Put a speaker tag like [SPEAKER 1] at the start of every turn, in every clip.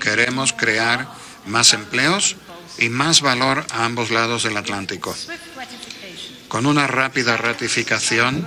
[SPEAKER 1] Queremos crear más empleos y más valor a ambos lados del Atlántico. Con una rápida ratificación,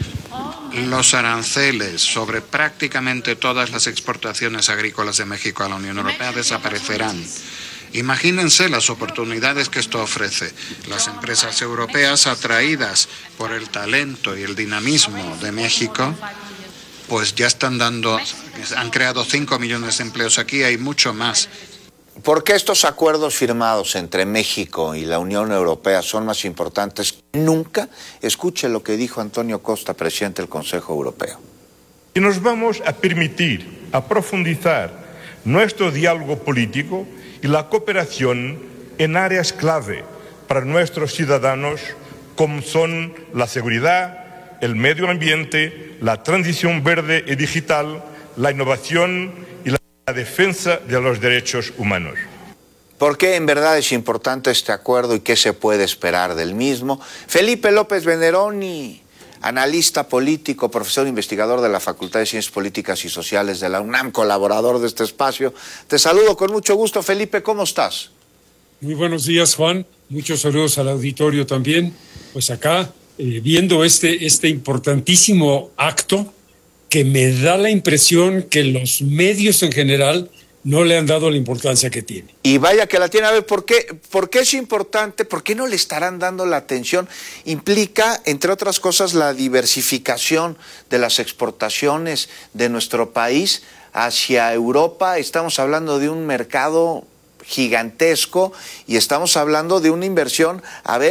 [SPEAKER 1] los aranceles sobre prácticamente todas las exportaciones agrícolas de México a la Unión Europea desaparecerán. Imagínense las oportunidades que esto ofrece. Las empresas europeas atraídas por el talento y el dinamismo de México, pues ya han creado 5 millones de empleos aquí, hay mucho más.
[SPEAKER 2] ¿Por qué estos acuerdos firmados entre México y la Unión Europea son más importantes que nunca? Escuche lo que dijo Antonio Costa, presidente del Consejo Europeo.
[SPEAKER 3] Y nos vamos a permitir profundizar nuestro diálogo político y la cooperación en áreas clave para nuestros ciudadanos, como son la seguridad, el medio ambiente, la transición verde y digital, la innovación y la defensa de los derechos humanos.
[SPEAKER 2] ¿Por qué en verdad es importante este acuerdo y qué se puede esperar del mismo? Felipe López Veneroni, analista político, profesor investigador de la Facultad de Ciencias Políticas y Sociales de la UNAM, colaborador de este espacio. Te saludo con mucho gusto, Felipe, ¿cómo estás?
[SPEAKER 4] Muy buenos días, Juan. Muchos saludos al auditorio también. Pues acá, viendo este importantísimo acto, que me da la impresión que los medios en general no le han dado la importancia que tiene.
[SPEAKER 2] Y vaya que la tiene. A ver, ¿por qué es importante? ¿Por qué no le estarán dando la atención? Implica, entre otras cosas, la diversificación de las exportaciones de nuestro país hacia Europa. Estamos hablando de un mercado gigantesco y estamos hablando de una inversión,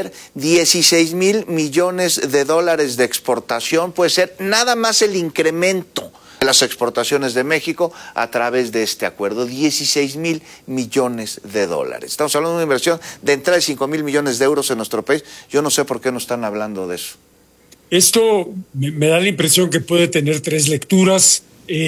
[SPEAKER 2] 16,000 millones de dólares de exportación, puede ser nada más el incremento de las exportaciones de México a través de este acuerdo, 16,000 millones de dólares. Estamos hablando de una inversión de entrada de 5,000 millones de euros en nuestro país. Yo no sé por qué no están hablando de eso.
[SPEAKER 4] Esto me da la impresión que puede tener 3 lecturas.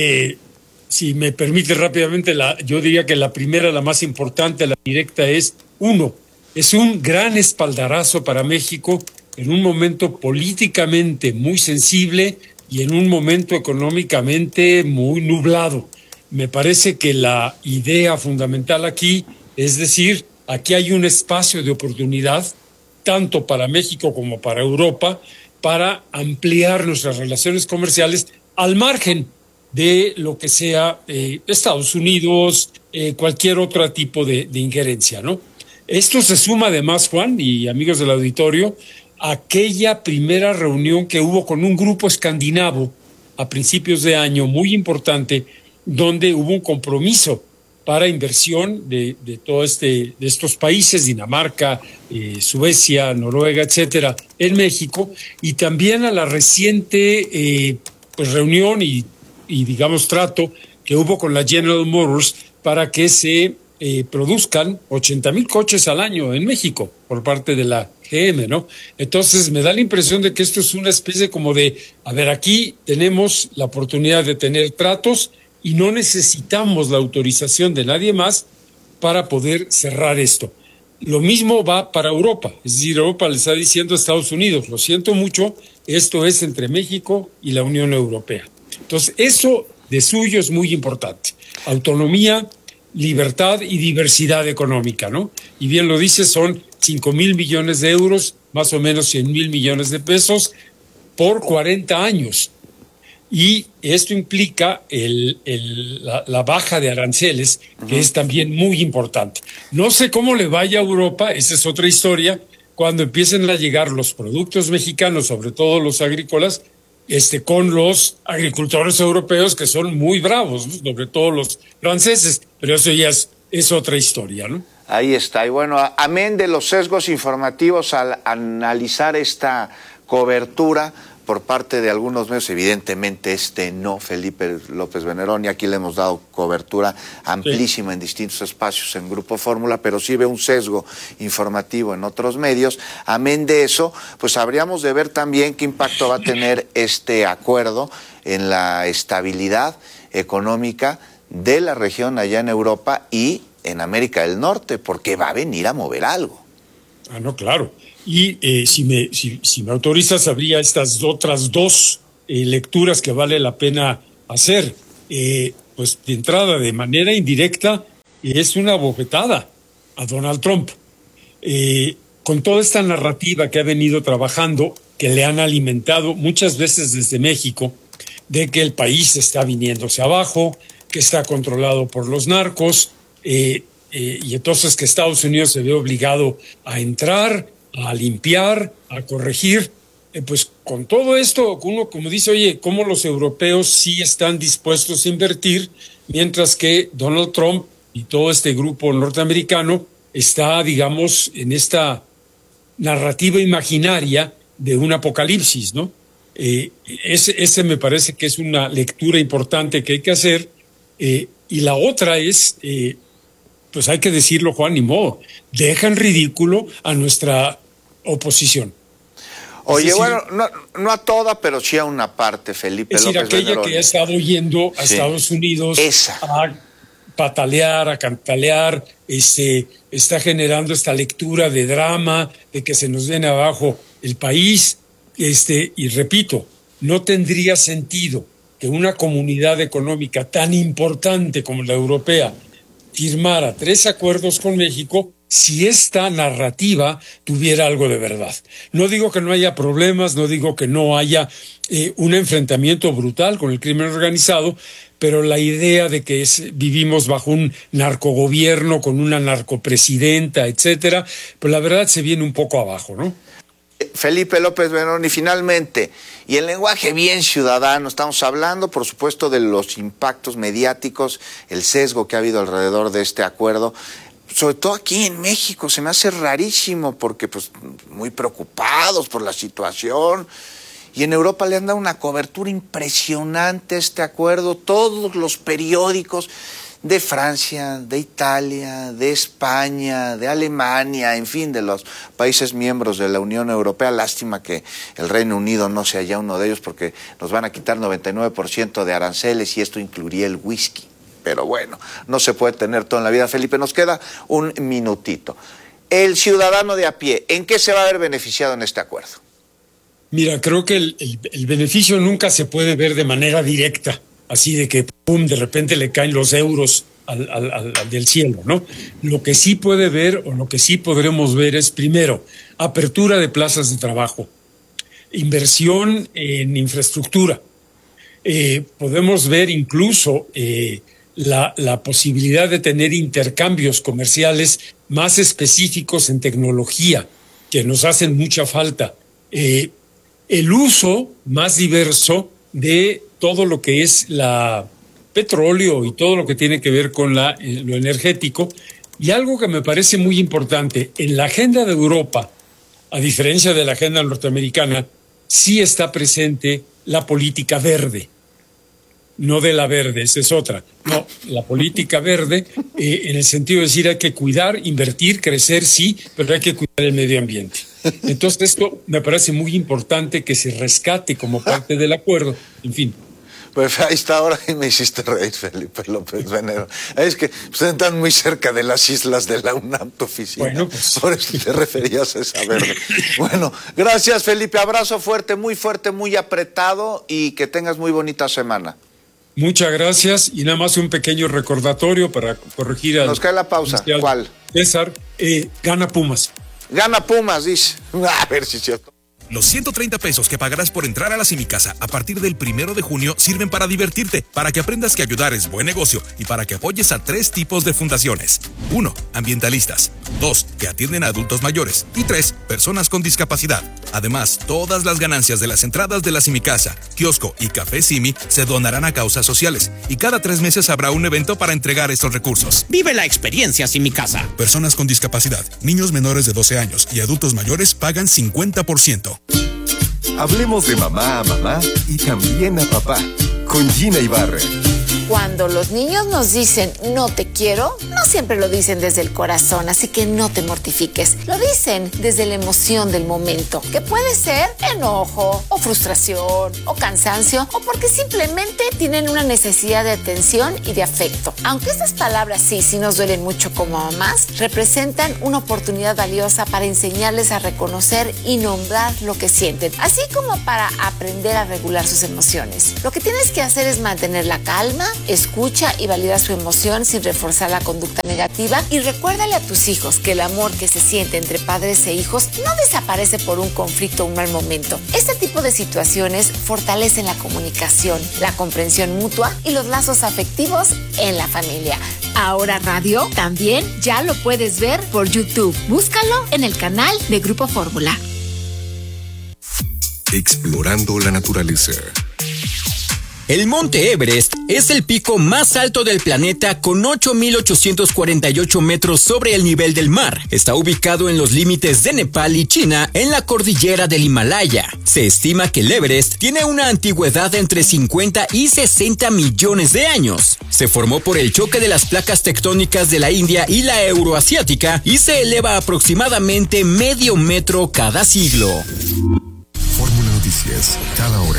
[SPEAKER 4] Si me permite rápidamente, yo diría que la primera, la más importante, la directa, es un gran espaldarazo para México en un momento políticamente muy sensible y en un momento económicamente muy nublado. Me parece que la idea fundamental aquí es decir, aquí hay un espacio de oportunidad, tanto para México como para Europa, para ampliar nuestras relaciones comerciales al margen de lo que sea Estados Unidos, cualquier otro tipo de injerencia, ¿no? Esto se suma además, Juan y amigos del auditorio, a aquella primera reunión que hubo con un grupo escandinavo a principios de año muy importante, donde hubo un compromiso para inversión de estos países, Dinamarca, Suecia, Noruega, etcétera, en México, y también a la reciente reunión y digamos trato que hubo con la General Motors para que se produzcan 80,000 coches al año en México por parte de la GM, ¿no? Entonces me da la impresión de que esto es una especie como de, aquí tenemos la oportunidad de tener tratos y no necesitamos la autorización de nadie más para poder cerrar esto. Lo mismo va para Europa, es decir, Europa le está diciendo a Estados Unidos, lo siento mucho, esto es entre México y la Unión Europea. Entonces, eso de suyo es muy importante. Autonomía, libertad y diversidad económica, ¿no? Y bien lo dice, son 5,000 millones de euros, más o menos 100,000 millones de pesos, por 40 años. Y esto implica la baja de aranceles, que es también muy importante. No sé cómo le vaya a Europa, esa es otra historia, cuando empiecen a llegar los productos mexicanos, sobre todo los agrícolas, con los agricultores europeos que son muy bravos, ¿no? Sobre todo los franceses, pero eso ya es otra historia, ¿no?
[SPEAKER 2] Ahí está. Y bueno, amén de los sesgos informativos al analizar esta cobertura por parte de algunos medios, evidentemente no, Felipe López Veneroni, aquí le hemos dado cobertura amplísima en distintos espacios en Grupo Fórmula, pero sí ve un sesgo informativo en otros medios. Amén de eso, pues habríamos de ver también qué impacto va a tener este acuerdo en la estabilidad económica de la región allá en Europa y en América del Norte, porque va a venir a mover algo.
[SPEAKER 4] No, claro. Y si me autorizas, habría estas otras 2 lecturas que vale la pena hacer. Pues de entrada, de manera indirecta, es una bofetada a Donald Trump. Con toda esta narrativa que ha venido trabajando, que le han alimentado muchas veces desde México, de que el país está viniéndose abajo, que está controlado por los narcos, y entonces que Estados Unidos se ve obligado a entrar, a limpiar, a corregir. Pues con todo esto, uno como dice, oye, ¿cómo los europeos sí están dispuestos a invertir, mientras que Donald Trump y todo este grupo norteamericano está, digamos, en esta narrativa imaginaria de un apocalipsis, ¿no? Ese me parece que es una lectura importante que hay que hacer. Y la otra es, pues hay que decirlo, Juan, ni modo, deja en ridículo a nuestra oposición.
[SPEAKER 2] Oye,
[SPEAKER 4] es decir,
[SPEAKER 2] bueno, no a toda, pero sí a una parte, Felipe
[SPEAKER 4] López. Es decir, aquella que ha estado yendo a Estados Unidos a patalear, a cantalear, está generando esta lectura de drama, de que se nos viene abajo el país, y repito, no tendría sentido que una comunidad económica tan importante como la europea firmara 3 acuerdos con México si esta narrativa tuviera algo de verdad. No digo que no haya problemas, no digo que no haya un enfrentamiento brutal con el crimen organizado, pero la idea de que vivimos bajo un narcogobierno con una narcopresidenta, etcétera, pues la verdad se viene un poco abajo, ¿no?
[SPEAKER 2] Felipe López Berón, y finalmente, y en lenguaje bien ciudadano, estamos hablando, por supuesto, de los impactos mediáticos, el sesgo que ha habido alrededor de este acuerdo. Sobre todo aquí en México se me hace rarísimo porque pues muy preocupados por la situación, y en Europa le han dado una cobertura impresionante a este acuerdo. Todos los periódicos de Francia, de Italia, de España, de Alemania, en fin, de los países miembros de la Unión Europea. Lástima que el Reino Unido no sea ya uno de ellos, porque nos van a quitar 99% de aranceles y esto incluiría el whisky. Pero bueno, no se puede tener todo en la vida. Felipe, nos queda un minutito. El ciudadano de a pie, ¿en qué se va a ver beneficiado en este acuerdo?
[SPEAKER 4] Mira, creo que el beneficio nunca se puede ver de manera directa, así de que pum, de repente le caen los euros al del cielo, ¿no? Lo que sí puede ver, o lo que sí podremos ver, es primero, apertura de plazas de trabajo, inversión en infraestructura. Podemos ver incluso la posibilidad de tener intercambios comerciales más específicos en tecnología, que nos hacen mucha falta. El uso más diverso de todo lo que es la petróleo y todo lo que tiene que ver con lo energético. Y algo que me parece muy importante, en la agenda de Europa, a diferencia de la agenda norteamericana, sí está presente la política verde. No de la verde, esa es otra. No, la política verde, en el sentido de decir hay que cuidar, invertir, crecer, sí, pero hay que cuidar el medio ambiente. Entonces esto me parece muy importante que se rescate como parte del acuerdo. En fin.
[SPEAKER 2] Pues ahí está, ahora y me hiciste reír, Felipe López Benero. Es que ustedes están muy cerca de las islas de la UNAM, tu oficina.
[SPEAKER 4] Bueno, pues.
[SPEAKER 2] Por eso te referías a esa verde. Bueno, gracias, Felipe. Abrazo fuerte, muy apretado, y que tengas muy bonita semana.
[SPEAKER 4] Muchas gracias, y nada más un pequeño recordatorio para corregir a...
[SPEAKER 2] Nos cae la pausa. ¿Cuál?
[SPEAKER 4] César, gana Pumas.
[SPEAKER 2] Gana Pumas, dice. A ver si es cierto.
[SPEAKER 5] Los 130 pesos que pagarás por entrar a la Simicasa a partir del 1 de junio sirven para divertirte, para que aprendas que ayudar es buen negocio y para que apoyes a 3 tipos de fundaciones. 1. Ambientalistas. 2. Que atienden a adultos mayores. Y 3. Personas con discapacidad. Además, todas las ganancias de las entradas de la Simicasa, kiosco y café Simi se donarán a causas sociales. Y cada 3 meses habrá un evento para entregar estos recursos.
[SPEAKER 6] Vive la experiencia Simicasa.
[SPEAKER 5] Personas con discapacidad, niños menores de 12 años y adultos mayores pagan 50%.
[SPEAKER 7] Hablemos de mamá a mamá y también a papá, con Gina Ibarra.
[SPEAKER 8] Cuando los niños nos dicen no te quiero, no siempre lo dicen desde el corazón, así que no te mortifiques. Lo dicen desde la emoción del momento, que puede ser enojo, o frustración, o cansancio, o porque simplemente tienen una necesidad de atención y de afecto. Aunque estas palabras sí nos duelen mucho como mamás, representan una oportunidad valiosa para enseñarles a reconocer y nombrar lo que sienten, así como para aprender a regular sus emociones. Lo que tienes que hacer es mantener la calma, escucha y valida su emoción sin reforzar la conducta negativa y recuérdale a tus hijos que el amor que se siente entre padres e hijos no desaparece por un conflicto o un mal momento. Este tipo de situaciones fortalecen la comunicación, la comprensión mutua y los lazos afectivos en la familia. Ahora Radio también ya lo puedes ver por YouTube. Búscalo en el canal de Grupo Fórmula.
[SPEAKER 7] Explorando la naturaleza.
[SPEAKER 9] El Monte Everest es el pico más alto del planeta con 8.848 metros sobre el nivel del mar. Está ubicado en los límites de Nepal y China, en la cordillera del Himalaya. Se estima que el Everest tiene una antigüedad de entre 50 y 60 millones de años. Se formó por el choque de las placas tectónicas de la India y la euroasiática y se eleva aproximadamente medio metro cada siglo.
[SPEAKER 7] Fórmula Noticias, cada hora.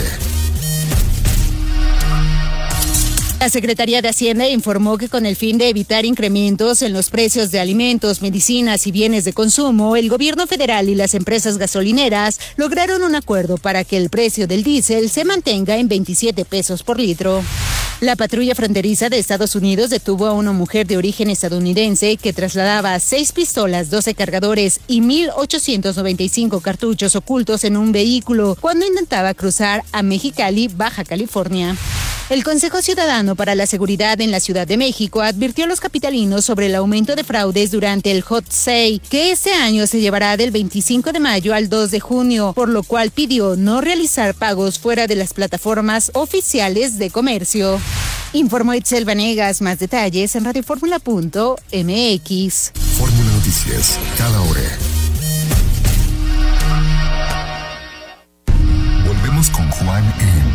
[SPEAKER 10] La Secretaría de Hacienda informó que con el fin de evitar incrementos en los precios de alimentos, medicinas y bienes de consumo, el gobierno federal y las empresas gasolineras lograron un acuerdo para que el precio del diésel se mantenga en 27 pesos por litro. La patrulla fronteriza de Estados Unidos detuvo a una mujer de origen estadounidense que trasladaba 6 pistolas, 12 cargadores y 1.895 cartuchos ocultos en un vehículo cuando intentaba cruzar a Mexicali, Baja California. El Consejo Ciudadano para la Seguridad en la Ciudad de México advirtió a los capitalinos sobre el aumento de fraudes durante el Hot Sale, que este año se llevará del 25 de mayo al 2 de junio, por lo cual pidió no realizar pagos fuera de las plataformas oficiales de comercio. Informó Itzel Vanegas. Más detalles en radioformula.mx.
[SPEAKER 7] Fórmula Noticias, cada hora. Volvemos con Juan en